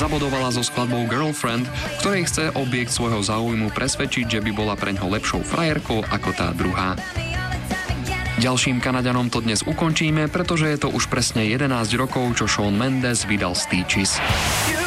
zabodovala so skladbou Girlfriend, v ktorej chce objekt svojho záujmu presvedčiť, že by bola preňho lepšou frajerkou ako tá druhá. Ďalším Kanaďanom to dnes ukončíme, pretože je to už presne 11 rokov, čo Shawn Mendes vydal Stitches.